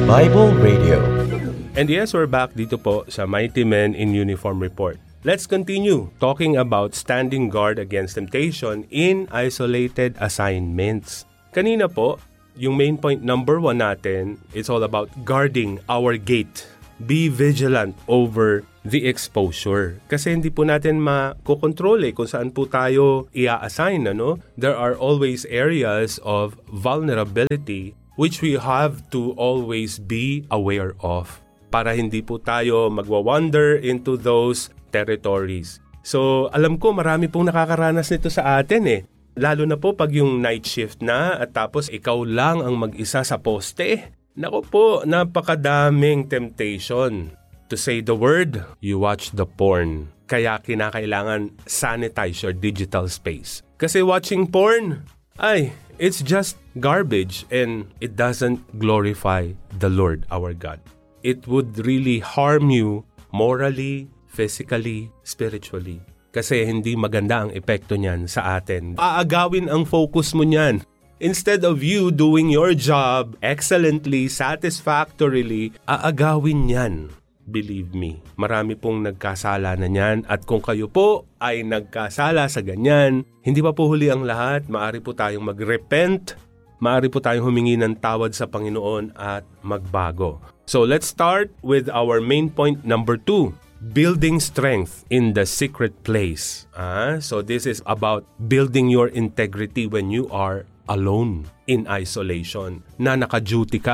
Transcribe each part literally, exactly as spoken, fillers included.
Bible Radio. And yes, we're back dito po sa Mighty Men in Uniform Report. Let's continue talking about standing guard against temptation in isolated assignments. Kanina po, yung main point number one natin, it's all about guarding our gate. Be vigilant over the exposure. Kasi hindi po natin makokontrol eh kung saan po tayo i-assign. Ano? There are always areas of vulnerability which we have to always be aware of para hindi po tayo magwa-wander into those territories. So, alam ko marami pong nakakaranas nito sa atin eh. Lalo na po pag yung night shift na at tapos ikaw lang ang mag-isa sa poste. Naku po, napakadaming temptation. To say the word, you watch the porn. Kaya kinakailangan sanitize your digital space. Kasi watching porn, ay, it's just garbage and it doesn't glorify the Lord our God. It would really harm you morally, physically, spiritually. Kasi hindi maganda ang epekto niyan sa atin. Aagawin ang focus mo niyan. Instead of you doing your job excellently, satisfactorily, aagawin niyan. Believe me, marami pong nagkasala na niyan at kung kayo po ay nagkasala sa ganyan, hindi pa po huli ang lahat, maaari po tayong mag-repent, maaari po tayong humingi ng tawad sa Panginoon at magbago. So let's start with our main point number two. Building strength in the secret place. Ah, so this is about building your integrity when you are alone in isolation. Na naka-duty ka.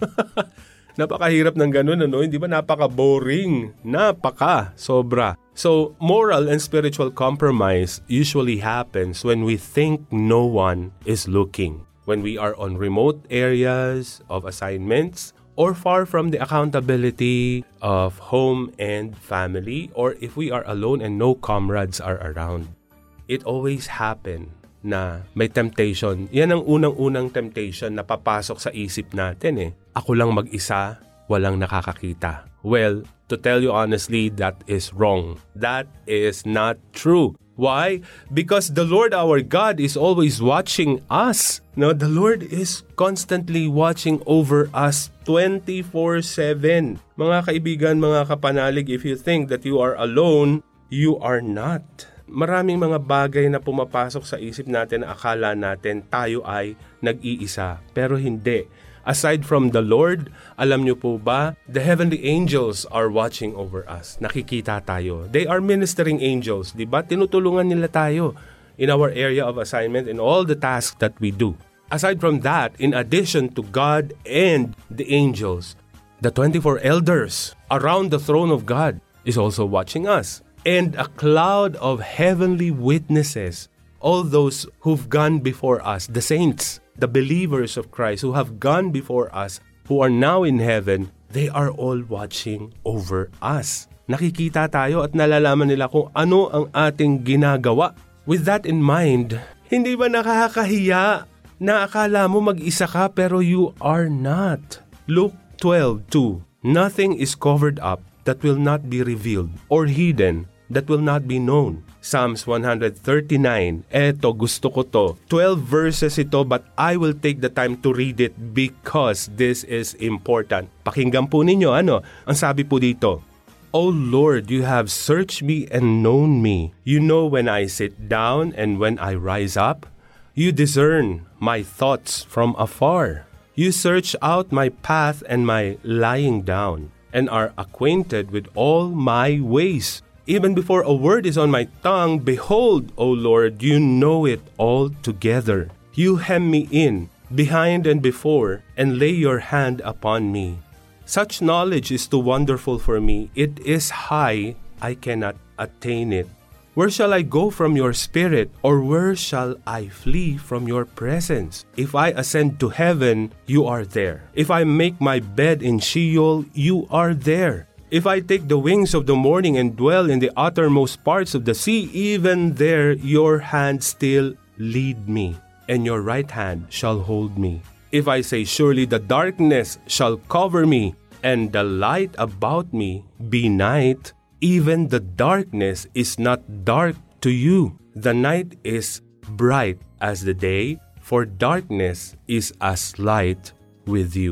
Napakahirap ng ganun, ano? Hindi ba napaka-boring? Napaka, sobra. So, moral and spiritual compromise usually happens when we think no one is looking. When we are on remote areas of assignments, or far from the accountability of home and family, or if we are alone and no comrades are around. It always happen na may temptation. Yan ang unang-unang temptation na papasok sa isip natin eh. Ako lang mag-isa, walang nakakakita. Well, to tell you honestly, that is wrong. That is not true. Why? Because the Lord our God is always watching us. No, the Lord is constantly watching over us twenty-four seven. Mga kaibigan, mga kapanalig, if you think that you are alone, you are not. Maraming mga bagay na pumapasok sa isip natin na akala natin tayo ay nag-iisa. Pero hindi. Aside from the Lord, alam niyo po ba, the heavenly angels are watching over us. Nakikita tayo. They are ministering angels, di ba? Tinutulungan nila tayo in our area of assignment and all the tasks that we do. Aside from that, in addition to God and the angels, the twenty-four elders around the throne of God is also watching us. And a cloud of heavenly witnesses, all those who've gone before us, the saints, the believers of Christ who have gone before us, who are now in heaven, they are all watching over us. Nakikita tayo at nalalaman nila kung ano ang ating ginagawa. With that in mind, hindi ba nakakahiya na akala mo mag-isa ka pero you are not? Luke twelve two. Nothing is covered up that will not be revealed or hidden that will not be known. Psalms one thirty-nine. Eto, gusto ko to. twelve verses ito, but I will take the time to read it because this is important. Pakinggan po ninyo, ano? Ang sabi po dito, O Lord, you have searched me and known me. You know when I sit down and when I rise up. You discern my thoughts from afar. You search out my path and my lying down, and are acquainted with all my ways. Even before a word is on my tongue, behold, O Lord, you know it all together. You hem me in, behind and before, and lay your hand upon me. Such knowledge is too wonderful for me. It is high, I cannot attain it. Where shall I go from your spirit, or where shall I flee from your presence? If I ascend to heaven, you are there. If I make my bed in Sheol, you are there. If I take the wings of the morning and dwell in the uttermost parts of the sea, even there your hand still lead me, and your right hand shall hold me. If I say, surely the darkness shall cover me, and the light about me be night, even the darkness is not dark to you. The night is bright as the day, for darkness is as light with you.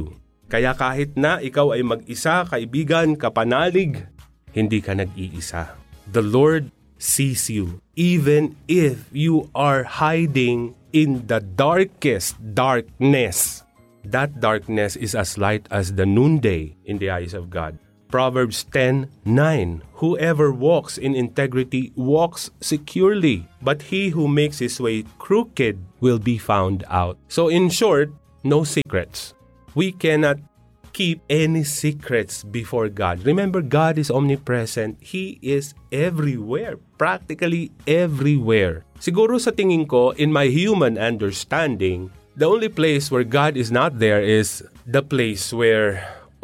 Kaya kahit na ikaw ay mag-isa, kaibigan, kapanalig, hindi ka nag-iisa. The Lord sees you, even if you are hiding in the darkest darkness. That darkness is as light as the noonday in the eyes of God. Proverbs ten nine, whoever walks in integrity walks securely, but he who makes his way crooked will be found out. So in short, no secrets. We cannot keep any secrets before God. Remember, God is omnipresent. He is everywhere, practically everywhere. Siguro sa tingin ko, in my human understanding, the only place where God is not there is the place where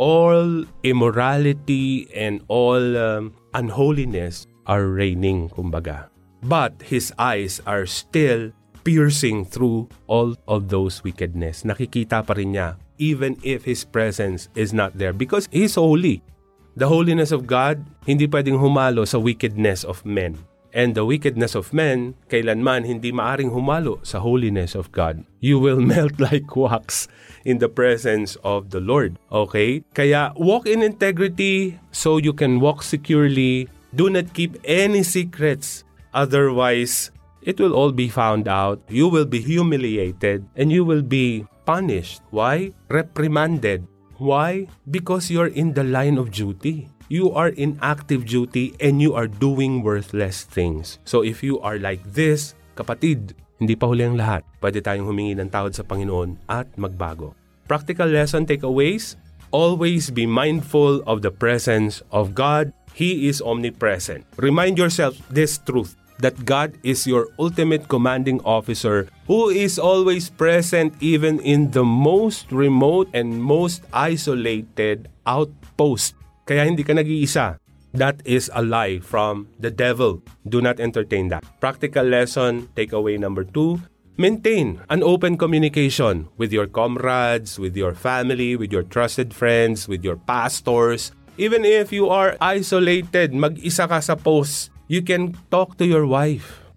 all immorality and all um, unholiness are reigning, kumbaga. But His eyes are still piercing through all of those wickedness. Nakikita pa rin niya, even if His presence is not there, because He's holy. The holiness of God, hindi pwedeng humalo sa wickedness of men. And the wickedness of men, kailanman hindi maaring humalo sa holiness of God. You will melt like wax in the presence of the Lord. Okay? Kaya walk in integrity so you can walk securely. Do not keep any secrets. Otherwise, it will all be found out. You will be humiliated and you will be punished. Why? Reprimanded. Why? Because you're in the line of duty. You are in active duty and you are doing worthless things. So if you are like this, kapatid, hindi pa huli ang lahat. Pwede tayong humingi ng tawad sa Panginoon at magbago. Practical lesson takeaways: always be mindful of the presence of God. He is omnipresent. Remind yourself this truth, that God is your ultimate commanding officer who is always present even in the most remote and most isolated outpost. Kaya hindi ka nag-iisa. That is a lie from the devil. Do not entertain that. Practical lesson, takeaway number two, maintain an open communication with your comrades, with your family, with your trusted friends, with your pastors. Even if you are isolated, mag-isa ka sa post, you can talk to your wife.